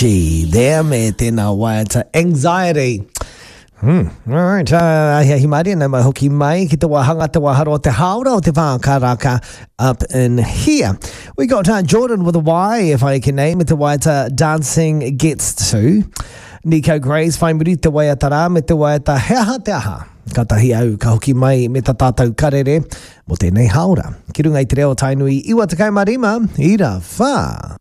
Gee, there me tēnā waiata anxiety. Alright, hi Maria, nā mai hoki mai ki te wahanga te waharo te haura o te whākaraka up in here. We got Jordan with a Y, if I can name it, te waiata Dancing Gets To. Nico Grace, whai muri te waiata rā, me te waiata Heaha Te Aha. Ka tahi au, ka hoki mai me ta tātou karere, mo tēnei haura. Ki runga i te reo tainui, iwa te kai marima, ira whā.